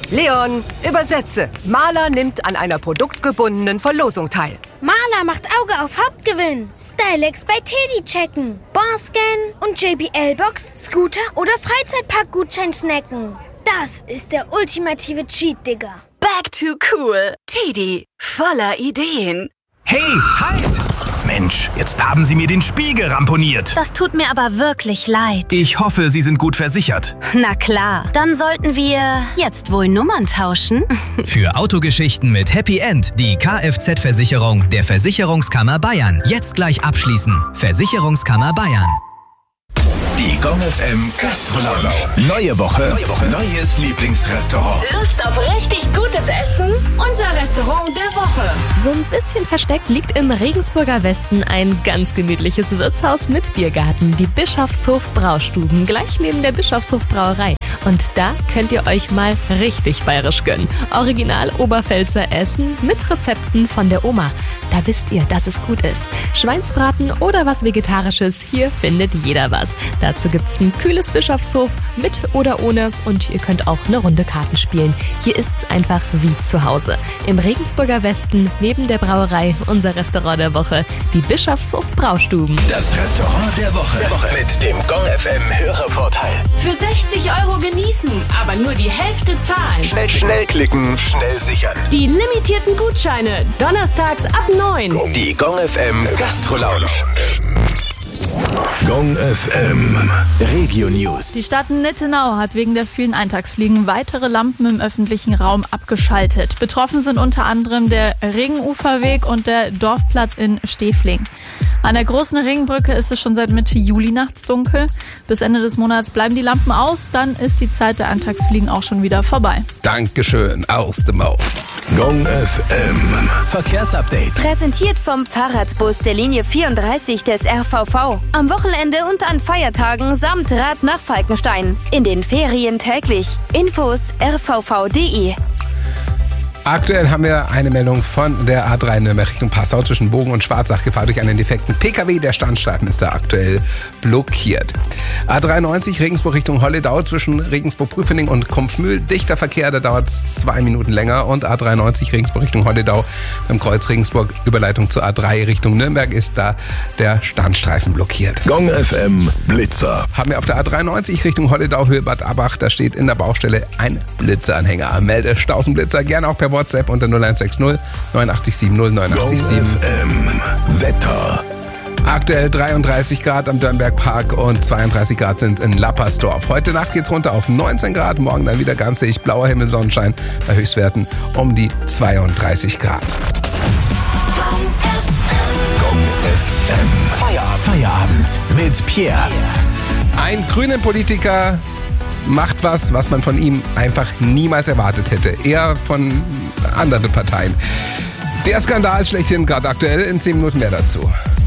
Leon, übersetze. Maler nimmt an einer produktgebundenen Verlosung teil. Maler macht Auge auf Hauptgewinn. Stylex bei Teddy checken. Barscan und JBL-Box, Scooter oder Freizeitpark-Gutschein snacken. Das ist der ultimative Cheat, Digga. Back to cool. Teddy, voller Ideen. Hey, halt! Mensch, jetzt haben Sie mir den Spiegel ramponiert. Das tut mir aber wirklich leid. Ich hoffe, Sie sind gut versichert. Na klar, dann sollten wir jetzt wohl Nummern tauschen. Für Autogeschichten mit Happy End die Kfz-Versicherung der Versicherungskammer Bayern. Jetzt gleich abschließen. Versicherungskammer Bayern. Die Gong FM Gastrolaunch. Neue Woche, neues Lieblingsrestaurant. Lust auf richtig gutes Essen? Unser Restaurant der Woche. So ein bisschen versteckt liegt im Regensburger Westen ein ganz gemütliches Wirtshaus mit Biergarten. Die Bischofshof Braustuben, gleich neben der Bischofshof Brauerei. Und da könnt ihr euch mal richtig bayerisch gönnen. Original Oberpfälzer Essen mit Rezepten von der Oma. Da wisst ihr, dass es gut ist. Schweinsbraten oder was Vegetarisches, hier findet jeder was. Dazu gibt's ein kühles Bischofshof mit oder ohne und ihr könnt auch eine Runde Karten spielen. Hier ist's einfach wie zu Hause. Im Regensburger Westen, neben der Brauerei, unser Restaurant der Woche, die Bischofshof Braustuben. Das Restaurant der Woche mit dem Gong FM Hörervorteil. Für 60 € genießen, aber nur die Hälfte zahlen. Schnell klicken, schnell sichern. Die limitierten Gutscheine, donnerstags ab 9. Die Gong FM Gastrolaunch. Gong FM Regio News. Die Stadt Nittenau hat wegen der vielen Eintagsfliegen weitere Lampen im öffentlichen Raum abgeschaltet. Betroffen sind unter anderem der Ringuferweg und der Dorfplatz in Stefling. An der großen Ringbrücke ist es schon seit Mitte Juli nachts dunkel. Bis Ende des Monats bleiben die Lampen aus, dann ist die Zeit der Eintagsfliegen auch schon wieder vorbei. Dankeschön aus dem Maus. Gong FM Verkehrsupdate. Präsentiert vom Fahrradbus der Linie 34 des RVV. Am Wochenende und an Feiertagen samt Rad nach Falkenstein. In den Ferien täglich. Infos rvv.de. Aktuell haben wir eine Meldung von der A3 Nürnberg Richtung Passau zwischen Bogen und Schwarzach. Gefahr durch einen defekten PKW. Der Standstreifen ist da aktuell blockiert. A93 Regensburg Richtung Holledau zwischen Regensburg-Prüfening und Krumpfmühl. Dichter Verkehr, da dauert es 2 Minuten länger. Und A93 Regensburg Richtung Holledau beim Kreuz Regensburg Überleitung zur A3 Richtung Nürnberg ist da der Standstreifen blockiert. Gong FM Blitzer. Haben wir auf der A93 Richtung Holledau Höhe Bad Abach. Da steht in der Baustelle ein Blitzeranhänger. Melde Stausenblitzer gerne auch per WhatsApp unter 0160 8970 8970. Wetter. Aktuell 33 Grad am Dörnberg-Park und 32 Grad sind in Lappersdorf. Heute Nacht geht's runter auf 19 Grad, morgen dann wieder ganzig blauer Himmel, Sonnenschein bei Höchstwerten um die 32 Grad. Gong FM. Feierabend mit Pierre. Ein grüner Politiker macht was man von ihm einfach niemals erwartet hätte. Eher von anderen Parteien. Der Skandal schlechthin gerade aktuell. In 10 Minuten mehr dazu.